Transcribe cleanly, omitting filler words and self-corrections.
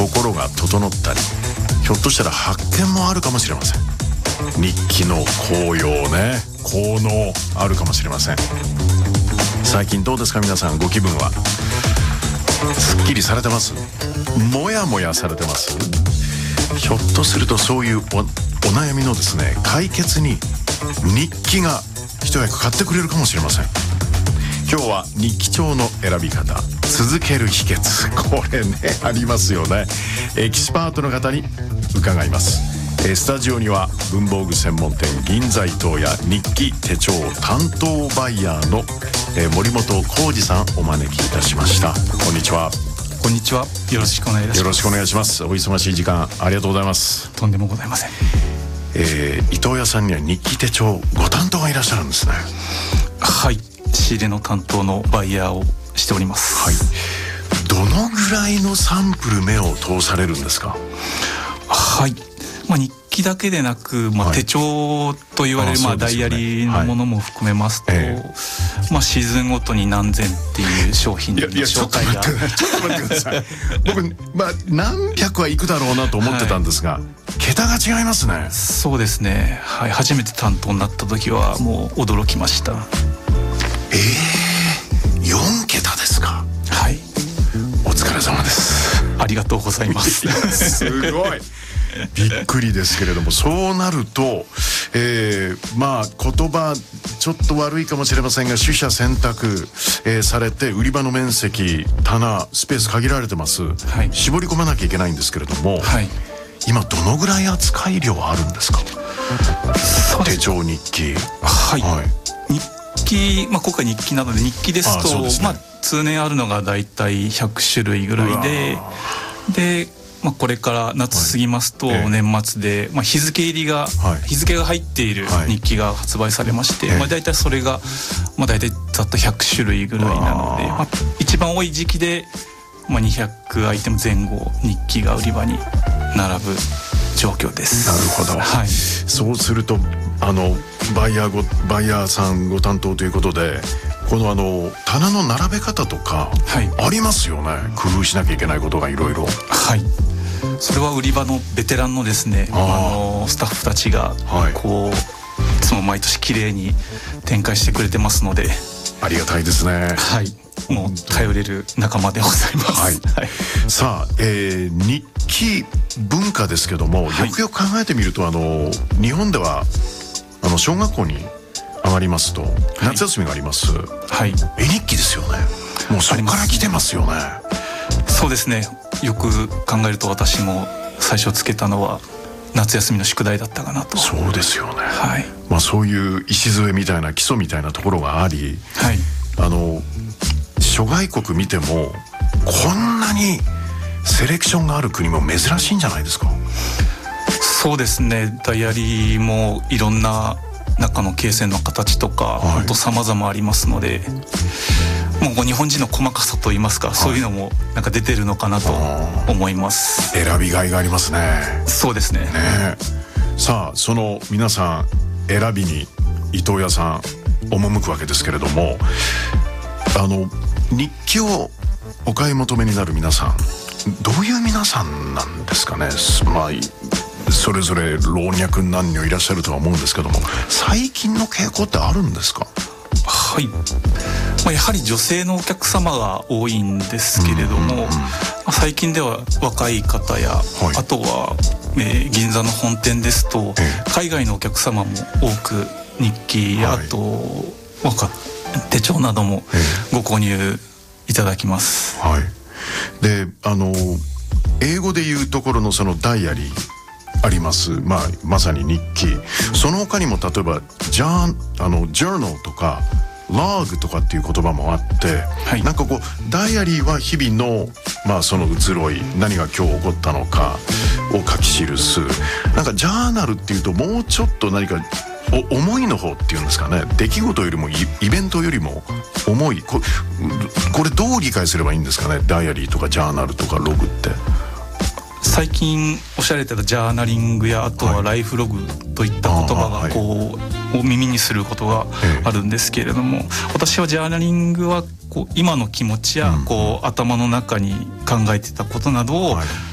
心が整ったり、ひょっとしたら発見もあるかもしれません。日記の効用ね、効能あるかもしれません。最近どうですか皆さん、ご気分はすっきりされてます？もやもやされてます？ひょっとするとそういうお悩みのですね、解決に日記が一役買ってくれるかもしれません。今日は日記帳の選び方、続ける秘訣、これねありますよね。エキスパートの方に伺います。スタジオには文房具専門店銀座伊藤や日記手帳担当バイヤーの森本浩二さんお招きいたしました。こんにちは。 こんにちは。よろしくお願いいたします。 よろしくお願いします。お忙しい時間ありがとうございます。 とんでもございません。 伊藤屋さんには日記手帳ご担当がいらっしゃるんですね。 はい、仕入れの担当のバイヤーをしております。 はい。どのぐらいのサンプル目を通されるんですか？ はい、日記だけでなく、手帳と言われる、ダイアリーのものも含めますと、シーズンごとに何千っていう商品の紹介が。ちょっと待ってください。 僕、何百はいくだろうなと思ってたんですが、桁が違いますね。 そうですね。はい、初めて担当になった時はもう驚きました。 4桁ですか？ はい。 お疲れ様です。 ありがとうございます。 すごい。びっくりですけれども、そうなると、言葉ちょっと悪いかもしれませんが、取捨選択、されて売り場の面積、棚、スペース限られてます、はい、絞り込まなきゃいけないんですけれども、はい、今どのぐらい扱い量あるんですか？手帳、日記。 はい、はい、日記、今回日記なので、日記ですと通年あるのがだいたい100種類ぐらいで、これから夏過ぎますと年末で、日付が入っている日記が発売されまして、だいたいそれが、だいたいざっと100種類ぐらいなので、一番多い時期で、200アイテム前後日記が売り場に並ぶ状況です。 なるほど、はい、そうするとバイヤーさんご担当ということで、この棚の並べ方とかありますよね、はい、工夫しなきゃいけないことがいろいろ。 はい、それは売り場のベテランのですね、スタッフたちがいつも毎年綺麗に展開してくれてますので、 ありがたいですね。 はい、もう頼れる仲間でございます。はいはい、 さあ、日記文化ですけども、よくよく考えてみると、日本では小学校に上がりますと夏休みがあります。はい、絵日記ですよね。もうそこから来てますよね。 そうですね。よく考えると私も最初つけたのは夏休みの宿題だったかなと。 そうですよね。はい。そういう礎みたいな基礎みたいなところがあり、はい、諸外国見てもこんなにセレクションがある国も珍しいんじゃないですか？ そうですね。ダイアリーもいろんな中の罫線の形とか、本当様々ありますので、もう日本人の細かさといいますか、そういうのもなんか出てるのかなと思います。 選びがいがありますね。 そうですね。 さあ、その皆さん選びに伊藤屋さん赴くわけですけれども、日記をお買い求めになる皆さん、どういう皆さんなんですかね。それぞれ老若男女いらっしゃるとは思うんですけども、最近の傾向ってあるんですか？ はい、やはり女性のお客様が多いんですけれども、最近では若い方や、あとは、銀座の本店ですと、海外のお客様も多く日記や、あと手帳などもご購入いただきます。 はい、で英語でいうところのそのダイアリーあります。まさに日記。その他にも例えばジャーナルとかログとかっていう言葉もあって、はい、なんかダイアリーは日々のその移ろい、何が今日起こったのかを書き記す。なんかジャーナルっていうともうちょっと何か思いの方っていうんですかね。出来事よりもイベントよりも思い、これどう理解すればいいんですかね。ダイアリーとかジャーナルとかログって。 最近おっしゃられたジャーナリングや、あとはライフログといった言葉がを耳にすることがあるんですけれども、私はジャーナリングは今の気持ちや頭の中に考えてたことなどを